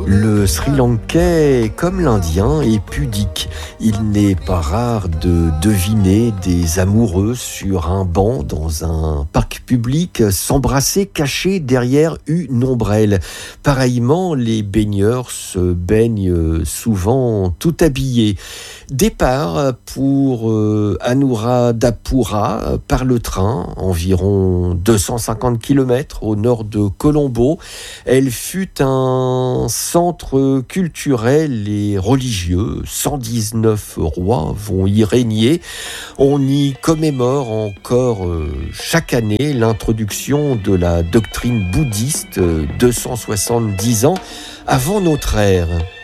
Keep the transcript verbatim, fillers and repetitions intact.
Le Sri Lankais, comme l'Indien, est pudique. Il n'est pas rare de deviner des amoureux sur un banc dans un parc public s'embrasser cachés derrière une ombrelle. Pareillement, les baigneurs se baignent souvent tout habillés. Départ pour euh, Anuradhapura par le train, environ deux cent cinquante kilomètres au nord de Colombo. Elle fut un centre culturel et religieux. cent dix-neuf rois vont y régner. On y commémore encore euh, chaque année l'introduction de la doctrine bouddhiste, euh, deux cent soixante-dix ans avant notre ère.